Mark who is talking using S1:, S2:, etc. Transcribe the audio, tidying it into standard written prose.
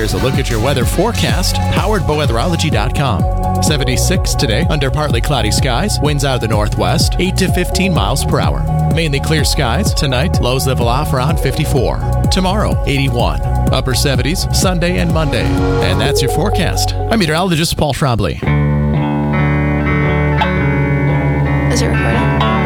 S1: Here's a look at your weather forecast, powered by weatherology.com. 76 today, under partly cloudy skies, winds out of the northwest, 8 to 15 miles per hour. Mainly clear skies. Tonight, lows level off around 54. Tomorrow, 81. Upper 70s, Sunday and Monday. And that's your forecast. I'm meteorologist Paul Schraubly.
S2: Is it recording?